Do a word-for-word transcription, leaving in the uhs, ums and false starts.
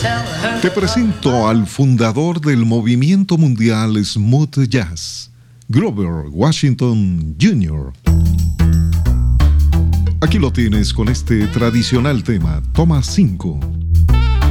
Te presento al fundador del movimiento mundial Smooth Jazz, Grover Washington junior Aquí lo tienes con este tradicional tema, toma cinco.